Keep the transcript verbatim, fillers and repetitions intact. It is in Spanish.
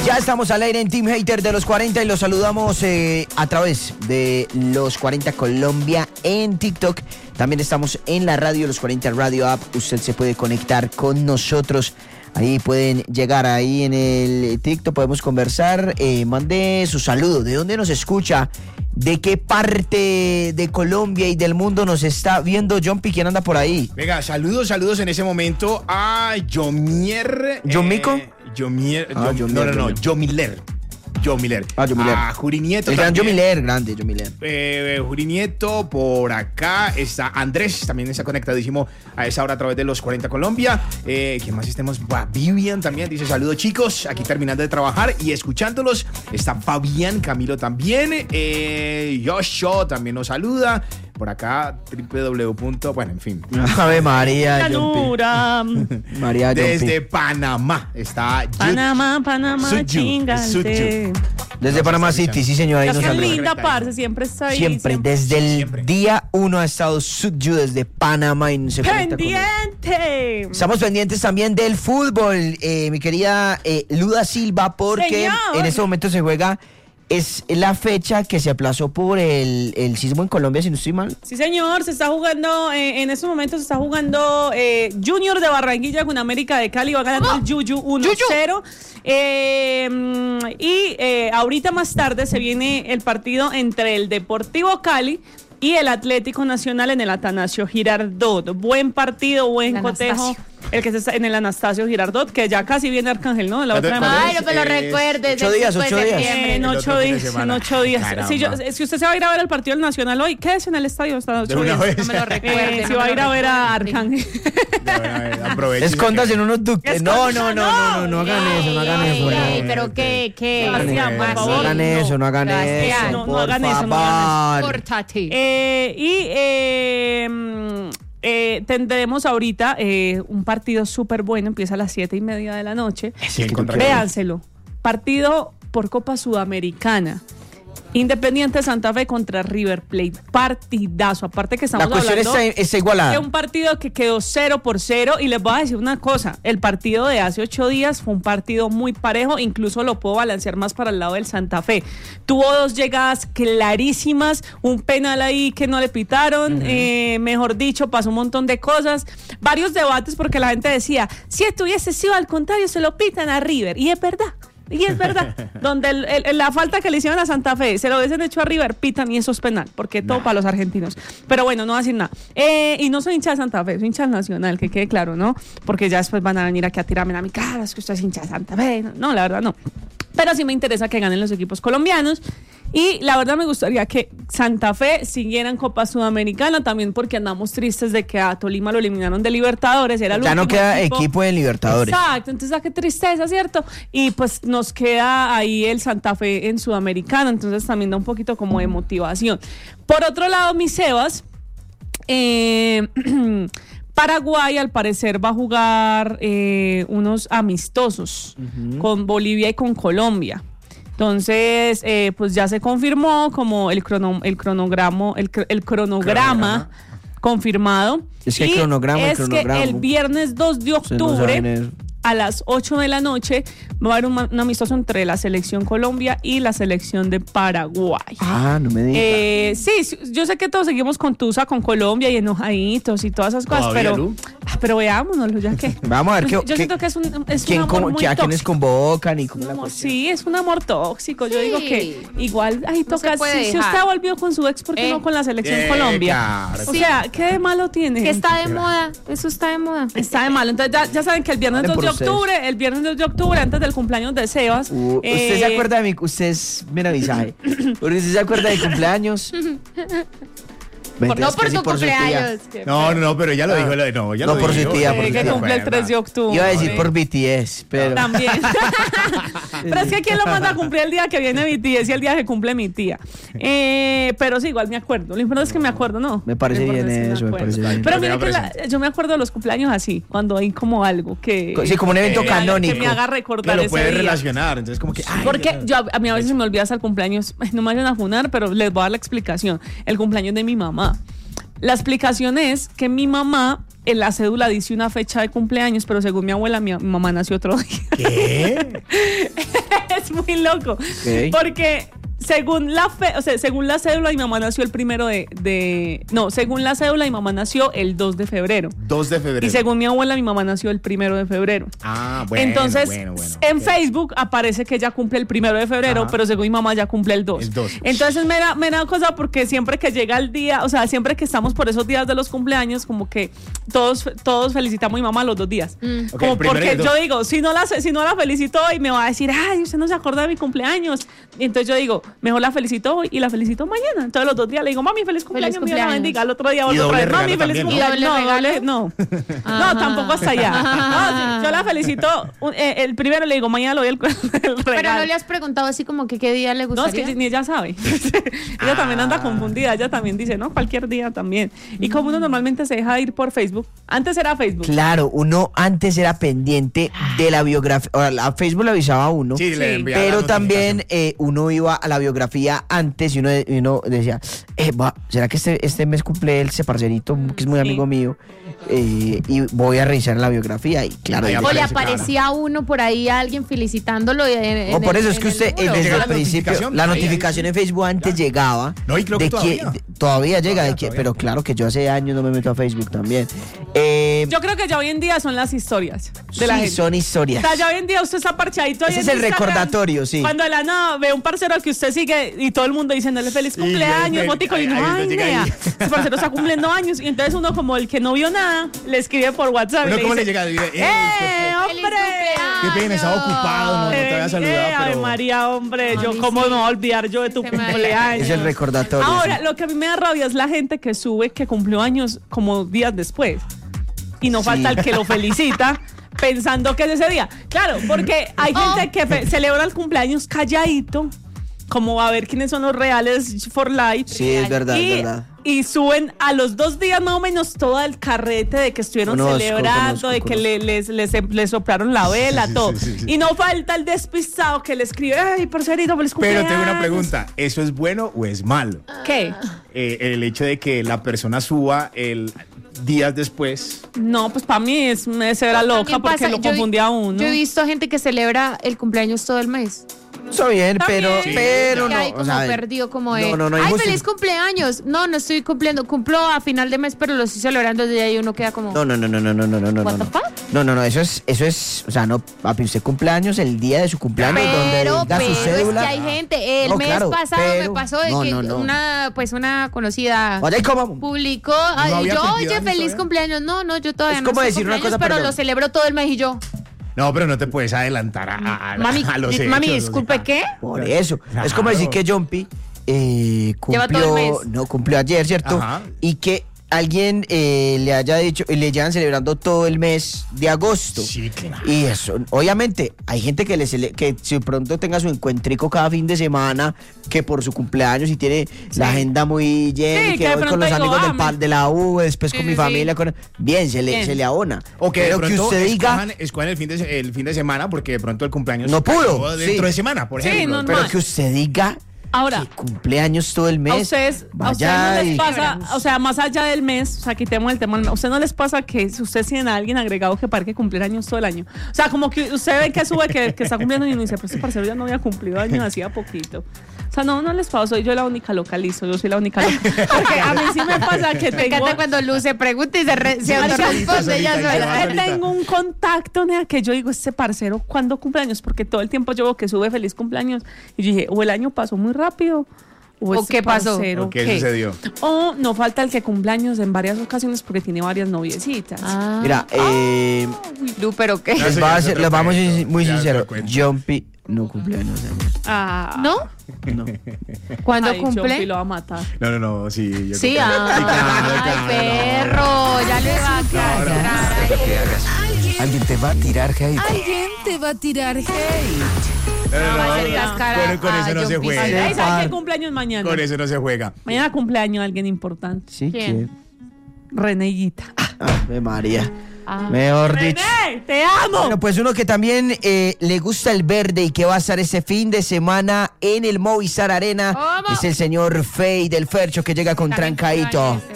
Ya estamos al aire en Team Hater de los cuarenta y los saludamos eh, a través de los cuarenta Colombia en TikTok. También estamos en la radio, los cuarenta Radio App. Usted se puede conectar con nosotros. Ahí pueden llegar, ahí en el TikTok podemos conversar. Eh, mande su saludo. ¿De dónde nos escucha? ¿De qué parte de Colombia y del mundo nos está viendo Jumpy? ¿Quién anda por ahí? Venga, saludos, saludos en ese momento a Yomier. ¿Yomico? Eh, Yomier. Ah, Yom, Yomier, no, no, no, Yomier. Yomiller. Yomiller. Ah, Yomiller. A Juri Nieto. El gran también. Yomiller, grande Yomiller. Eh, Juri Nieto, por acá está Andrés, también está conectadísimo a esa hora a través de los cuarenta Colombia. Eh, ¿Quién más estemos? Va, Vivian también dice saludos chicos, aquí terminando de trabajar y escuchándolos. Está Fabián Camilo también. Eh, Yosho también nos saluda. Por acá, doble u doble u doble u. Bueno, en fin. Ave María, Llanura. María Desde Jumpy. Panamá está Yut- Panamá, Panamá, Suyu, chingante. Suyu. Desde Panamá City, sí señor, ahí La nos que saluda. linda, parce, siempre está ahí. Siempre, desde el siempre. día uno ha estado Suju desde Panamá y se conecta con nosotros. ¡Pendiente! Estamos pendientes también del fútbol, eh, mi querida eh, Luda Silva, porque Señor. en este momento se juega, es la fecha que se aplazó por el, el sismo en Colombia, si no estoy mal. Sí, señor, se está jugando, eh, en estos momentos se está jugando eh, Junior de Barranquilla con América de Cali, va ganando el Yuyu uno cero. Eh, mm, y eh, ahorita más tarde se viene el partido entre el Deportivo Cali y el Atlético Nacional en el Atanasio Girardot. Buen partido, buen El cotejo. Anastasio. El que se está en el Anastasio Girardot, que ya casi viene Arcángel, ¿no? La otra ¿Cuándo- semana. Ay, no me lo Es recuerdes. ocho el días, cinco de ocho días. septiembre. En El ocho otro fin de días, en semana. ocho días. Caramba. Si, yo, si usted se va a ir a ver el partido del Nacional hoy, quédese en el estadio hasta ocho De una días. vez. No me lo recuerde. Eh, si no va a me ir lo a ver a recuerde. Arcángel. Aproveche. Escondas en unos ductos. No, no, no, no, no, no hagan eso, no hagan eso. Ay, no. ay, pero qué, qué. Sebastián, por No favor, hagan eso, no hagan Sebastián, eso. no, no por hagan eso, no hagan favor. Córtate. Eh, y eh, mm, eh, tendremos ahorita eh, un partido súper bueno, empieza a las siete y media de la noche. Sí, en contra- Véanselo. Partido por Copa Sudamericana. Independiente Santa Fe contra River Plate. Partidazo. Aparte que estamos La cuestión hablando está, está de igualada. un partido que quedó cero por cero. Y les voy a decir una cosa. El partido de hace ocho días fue un partido muy parejo. Incluso lo puedo balancear más para el lado del Santa Fe. Tuvo dos llegadas clarísimas. Un penal ahí que no le pitaron. eh, mejor dicho, pasó un montón de cosas. Varios debates porque la gente decía, si estuviese sido al contrario, se lo pitan a River. Y es verdad. Y es verdad, donde el, el, la falta que le hicieron a Santa Fe se lo hubiesen hecho a River, pitan y eso es penal, porque todo para los argentinos. Pero bueno, no va a decir nada. Eh, y no soy hincha de Santa Fe, soy hincha del Nacional, que quede claro, ¿no? Porque ya después van a venir aquí a tirarme a mi cara, es que usted es hincha de Santa Fe. No, la verdad no. Pero sí me interesa que ganen los equipos colombianos. Y la verdad me gustaría que Santa Fe siguiera en Copa Sudamericana, también porque andamos tristes de que a Tolima lo eliminaron de Libertadores. Era el Ya no último queda equipo de Libertadores. Exacto, entonces ah, qué tristeza, ¿cierto? Y pues nos queda ahí el Santa Fe en Sudamericana, entonces también da un poquito como de motivación. Por otro lado, mis Sebas, eh, Paraguay al parecer va a jugar eh, unos amistosos uh-huh. con Bolivia y con Colombia. Entonces, eh, pues ya se confirmó como el, crono, el cronograma, el, el cronograma, cronograma confirmado. Es que el cronograma, es el cronograma. que el viernes dos de octubre no a las ocho de la noche va a haber un, un amistoso entre la selección Colombia y la selección de Paraguay. Ah, no me digas. Eh, sí, yo sé que todos seguimos con Tusa, con Colombia y enojaditos y todas esas cosas, pero, ah, pero veámonos, ya que. Vamos a ver qué. Yo qué, siento que es un, es quién, un amor cómo, muy a quienes convocan y cómo no, la cuestión. Sí, es un amor tóxico. Yo sí. digo que igual ahí no toca. Si, si usted volvió con su ex, ¿por qué eh, no con la selección eh, Colombia? Claro. O sea, ¿qué de malo tiene? Que está de moda. Eso está de moda. Está de malo. Entonces ya, ya saben que el viernes dos de octubre, el viernes dos de octubre, antes del cumpleaños de Sebas. Uh, eh, ¿Usted se acuerda de mi? Usted es mira visaje. ¿Usted se acuerda de cumpleaños? Por, no por tu sí cumpleaños. Por no, no, no, pero ya lo dijo. Ah. No, ya no lo por dijo. su tía. Por eh, su que tía. cumple el tres de octubre. Iba a decir por B T S, pero... También. Pero es que ¿quién lo manda a cumplir el día que viene B T S y el día que cumple mi tía? Eh, pero sí, igual me acuerdo. Lo importante es que me acuerdo, ¿no? Me parece bien eso, me, me parece bien. Pero mire que la, yo me acuerdo de los cumpleaños así, cuando hay como algo que... Sí, como un evento que canónico. Que me haga recordar que lo ese puedes día. relacionar, entonces como que... Ay, Porque yo, a mí a veces se me olvida hasta el cumpleaños, no me vayan a funar, pero les voy a dar la explicación. El cumpleaños de mi mamá. La explicación es que mi mamá en la cédula dice una fecha de cumpleaños, pero según mi abuela, mi mamá nació otro día. ¿Qué? muy loco. Okay. Porque según la fe, o sea, según la cédula, mi mamá nació el primero de, de... No, según la cédula, mi mamá nació el dos de febrero. dos de febrero. Y según mi abuela, mi mamá nació el primero de febrero. Ah, bueno, Entonces, bueno, bueno, en okay. Facebook aparece que ella cumple el primero de febrero, Ajá. pero según mi mamá ya cumple el dos. El dos. Entonces, me da, me da cosa porque siempre que llega el día, o sea, siempre que estamos por esos días de los cumpleaños, como que todos, todos felicitamos a mi mamá los dos días. Mm. Okay, como porque yo digo, si no, la, si no la felicito hoy, me va a decir, ay, usted no se acuerda de mi cumpleaños. Y entonces yo digo, mejor la felicito hoy y la felicito mañana. Entonces los dos días le digo, mami, feliz cumpleaños, feliz cumpleaños. Dios la bendiga. Al otro día vuelvo otra vez, mami, feliz cumpleaños. No, doble, no. no, tampoco hasta allá. No, yo la felicito eh, el primero le digo, mañana le doy el, el regalo. Pero no le has preguntado así como que qué día le gustaría. No, es que ni ella sabe. Ella ah. también anda confundida. Ella también dice, no, cualquier día también. Y como uno normalmente se deja ir por Facebook, antes era Facebook. Claro, uno antes era pendiente de la biografía. A Facebook le avisaba a uno. Sí, le enviaba pero también eh, uno iba a la biografía antes y uno, y uno decía, eh, va, ¿será que este, este mes cumple ese parcerito que es muy sí. amigo mío? Eh, y voy a revisar la biografía y claro. O le aparecía a uno por ahí a alguien felicitándolo. En, en o por el, eso es que usted el desde el principio notificación, la notificación en Facebook antes claro. llegaba. No, y creo que de todavía. Que, de, todavía llega, todavía, de que, todavía. Pero claro que yo hace años no me meto a Facebook también. Eh, yo creo que ya hoy en día son las historias de sí, la gente. son historias. O sea, ya hoy en día usted está parchadito. Ese es el recordatorio, sí. Cuando de la nada ve un parcero que usted sigue y todo el mundo diciéndole feliz cumpleaños, fotico y no, ay, nea, ese parcero está cumpliendo años y entonces uno como el que no vio nada le escribe por WhatsApp. Pero ¿cómo le dice, le llega? ¡Eh, eh hombre! Qué pena, estaba ocupado, no, no te había saludado. Eh, pero... Ay, María, hombre, yo Mami, cómo sí. me voy a olvidar yo de tu Se cumpleaños. Es el recordatorio. Ahora, sí. lo que a mí me da rabia es la gente que sube que cumplió años como días después. Y no sí. falta el que lo felicita pensando que es ese día. Claro, porque hay oh. gente que fe- celebra el cumpleaños calladito, como a ver quiénes son los reales for life. Sí, es verdad, y, es verdad. Y suben a los dos días más o menos todo el carrete de que estuvieron conozco, celebrando, conozco, de que le, les, les, les soplaron la vela, sí, todo. Sí, sí, sí. Y no falta el despistado que le escribe, ay, parcerito, feliz cumpleaños. Pero tengo una pregunta, ¿eso es bueno o es malo? ¿Qué? Eh, el hecho de que la persona suba el... días después. No, pues para mí es, es era loca porque pasa, lo confundía a uno. Yo he visto gente que celebra el cumpleaños todo el mes. Está bien, pero, sí, pero no. Hay como o sea, perdido, como de, no, no, no, ay, justi- feliz cumpleaños. No, no estoy cumpliendo. Cumplo a final de mes, pero lo estoy celebrando desde ahí uno queda como. No, no, no, no, no, no, no, no, What no. the fuck? No, no, no, eso es, eso es, o sea, no, papi, usted cumpleaños el día de su cumpleaños pero, donde da pero su cédula. Es que hay gente, el no, mes claro, pasado pero, me pasó de no, que no, no. una, pues una conocida Oye, ¿cómo? publicó, ay, ¿No yo, oye, feliz todavía? cumpleaños. No, no, yo todavía es no como sé decir una cosa, pero perdón. lo celebro todo el mes y yo. No, pero no te puedes adelantar a, a, mami, a los hechos. Mami, disculpe, o sea, ¿qué? Por eso. Claro. Es como decir que Jumpy eh, cumplió, no cumplió ayer, ¿cierto? Ajá. Y que alguien eh, le haya dicho, le llevan celebrando todo el mes de agosto. Sí, claro. Y eso, obviamente, hay gente que le cele- que si pronto tenga su encuentrico cada fin de semana, que por su cumpleaños y tiene sí. la agenda muy llena, sí, y que, que voy con los digo, amigos ah, del par de la U, después sí, con mi sí. familia, con bien, se le, bien. se le abona. O que pero de que pronto usted escojan, diga, escojan el fin de el fin de semana porque de pronto el cumpleaños no pudo dentro sí. de semana, por sí, ejemplo. normal. Pero que usted diga ahora, que cumpleaños todo el mes. A ustedes, a ustedes no les pasa, o sea, más allá del mes, o sea, quitemos el tema, ¿a usted no les pasa que si ustedes tienen a alguien agregado que parque cumplir años todo el año? O sea, como que usted ve que sube que, que está cumpliendo y uno dice, pero este parcero ya no había cumplido años, hacía poquito. O sea, no, no les pasa, soy yo la única localizo, yo soy la única loca. Porque a mí sí me pasa que me tengo... encanta cuando Luz se pregunta y se, re, se responde ella sola. Es que tengo un contacto, nea, que yo digo, este parcero, ¿cuándo cumpleaños? Porque todo el tiempo yo veo que sube feliz cumpleaños. Y yo dije, o el año pasó muy rápido, o, ¿O qué pasó? ¿O qué, ¿qué sucedió? O no falta el que cumpleaños en varias ocasiones porque tiene varias noviecitas. Ah. Mira, eh, Lu, pero qué. No, les, sí, va a ya ser, les vamos a ser muy ya sinceros. se Jumpy no cumpleaños ayer. Ah. ¿No? No. ¿Cuándo Ay, cumple? Jumpy lo va a matar. No, no, no, sí. Yo Sí, creo que- ah, sí, claro, ay, claro, perro, ya le va a caer. Alguien te va a tirar hate. Alguien te va a tirar hate. No, no, va a no, ser no, cascara. Con, con eso Ay, no se Jumpy. juega. Ay, Ay, ¿sabes par- qué cumpleaños mañana? Con eso no se juega. Mañana cumpleaños alguien importante. Sí, ¿Quién? que. Reneguita. Ave María. Ah. Mejor dicho. René, te amo. Bueno, pues uno que también eh, le gusta el verde y que va a estar ese fin de semana en el Movistar Arena ¿Cómo? es el señor Fey del Fercho que llega con También Trancadito. cumpleaños ese.